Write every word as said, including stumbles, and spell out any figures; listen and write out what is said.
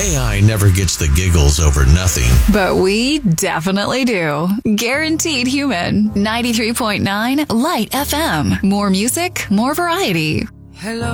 A I never gets the giggles over nothing. But we definitely do. Guaranteed Human. ninety-three point nine Light F M. More music, more variety. Hello.